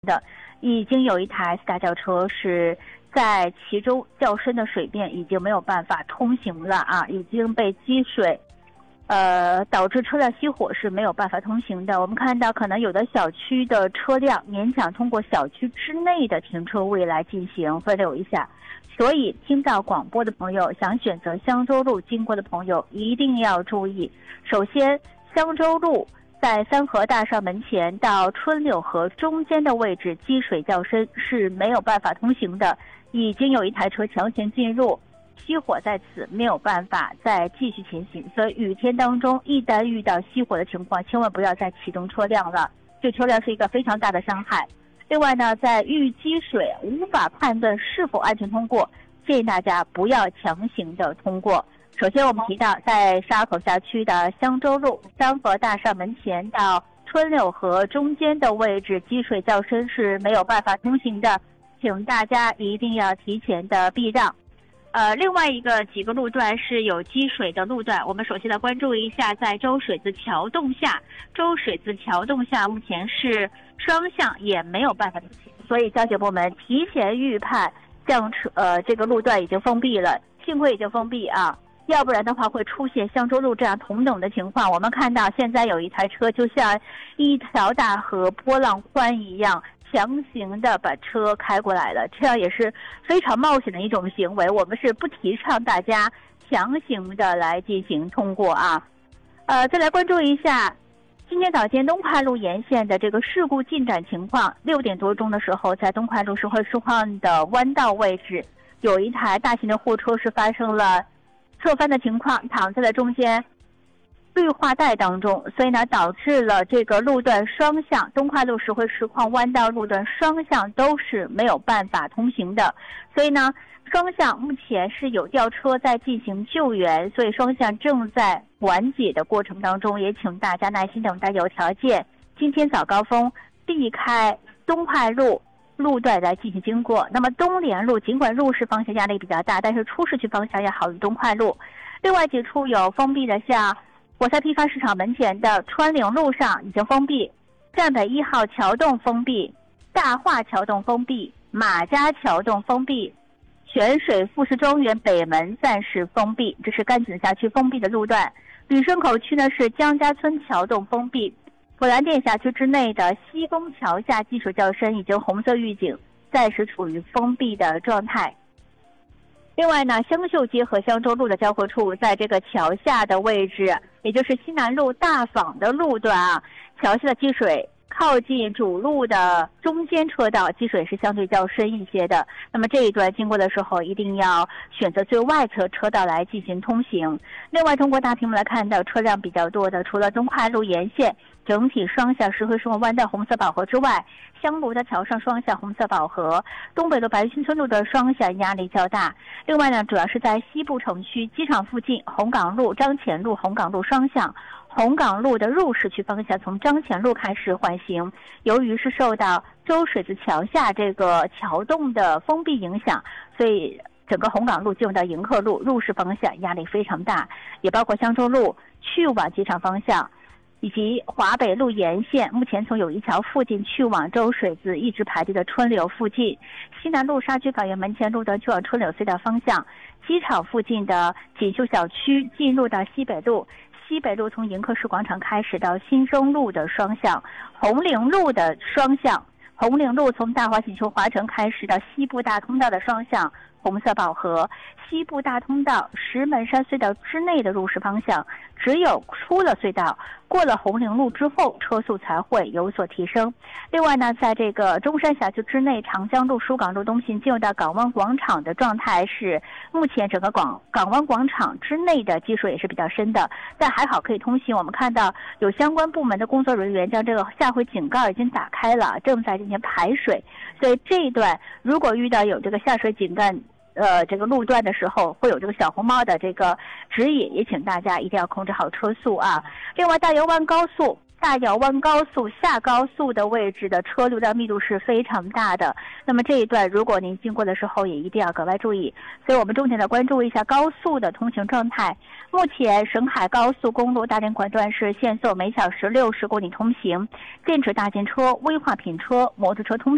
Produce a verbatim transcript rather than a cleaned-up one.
的，已经有一台私家轿车是在其中较深的水面已经没有办法通行了啊，已经被积水呃，导致车辆熄火是没有办法通行的。我们看到可能有的小区的车辆勉强通过小区之内的停车位来进行分流一下，所以听到广播的朋友，想选择香洲路经过的朋友一定要注意。首先，香洲路在三和大厦门前到春柳河中间的位置积水较深，是没有办法通行的，已经有一台车强行进入，熄火在此，没有办法再继续前行。所以雨天当中一旦遇到熄火的情况，千万不要再启动车辆了，对车辆是一个非常大的伤害。另外呢，在遇积水无法判断是否安全通过，建议大家不要强行的通过。首先我们提到在沙口辖区的香洲路三和大厦门前到春柳河中间的位置积水较深，是没有办法通行的，请大家一定要提前的避让。呃，另外一个几个路段是有积水的路段，我们首先来关注一下，在周水子桥洞下，周水子桥洞下目前是双向也没有办法通行，所以交警部门提前预判，将车呃这个路段已经封闭了，幸亏已经封闭啊，要不然的话会出现香洲路这样同等的情况。我们看到现在有一台车就像一条大河波浪宽一样，强行的把车开过来了，这样也是非常冒险的一种行为。我们是不提倡大家强行的来进行通过啊。呃，再来关注一下今天早间东快路沿线的这个事故进展情况。六点多钟的时候，在东快路石灰石矿的弯道位置，有一台大型的货车是发生了侧翻的情况，躺在了中间绿化带当中，所以呢导致了这个路段双向，东快路石灰石矿弯道路段双向都是没有办法通行的。所以呢双向目前是有吊车在进行救援，所以双向正在缓解的过程当中，也请大家耐心等待，有条件今天早高峰避开东快路路段来进行经过。那么东联路尽管入市方向压力比较大，但是出市区方向要好于东快路。另外几处有封闭的，像活塞批发市场门前的川岭路上已经封闭，站北一号桥洞封闭，大化桥洞封闭，马家桥洞封闭，泉水富士庄园北门暂时封闭，这是甘井辖区封闭的路段。旅顺口区呢是江家村桥洞封闭，普兰店辖区之内的西宫桥下积水较深，已经红色预警，暂时处于封闭的状态。另外呢，香秀街和香洲路的交汇处，在这个桥下的位置，也就是西南路大坊的路段啊，桥下的积水靠近主路的中间车道积水是相对较深一些的，那么这一段经过的时候一定要选择最外侧车道来进行通行。另外通过大屏幕来看到车辆比较多的，除了东快路沿线整体双向石灰石矿弯道红色饱和之外，香炉的桥上双向红色饱和，东北路白云村路的双向压力较大。另外呢，主要是在西部城区机场附近，红岗路、张前路、红岗路双向，红岗路的入市区方向从张前路开始缓行，由于是受到周水子桥下这个桥洞的封闭影响，所以整个红岗路进入到迎客路入市方向压力非常大，也包括香洲路去往机场方向以及华北路沿线，目前从友谊桥附近去往周水子一直排队的春柳附近，西南路沙区法院门前路段去往春柳隧道方向，机场附近的锦绣小区进入到西北路，西北路从迎客市广场开始到新生路的双向，红岭路的双向，红岭路从大华锦绣华城开始到西部大通道的双向红色饱和，西部大通道石门山隧道之内的入市方向，只有出了隧道过了红岭路之后车速才会有所提升。另外呢，在这个中山辖区之内，长江路疏港路东行进入到港湾广场的状态是目前整个广港湾广场之内的积水也是比较深的，但还好可以通行。我们看到有相关部门的工作人员将这个下回井盖已经打开了，正在进行排水，所以这一段如果遇到有这个下水井盖呃，这个路段的时候会有这个小红帽的这个指引，也请大家一定要控制好车速啊。另外，大窑湾高速、大窑湾高速下高速的位置的车流量密度是非常大的，那么这一段如果您经过的时候也一定要格外注意。所以我们重点的关注一下高速的通行状态。目前沈海高速公路大连管段是限速每小时六十公里通行，禁止大型车、危化品车、摩托车通行。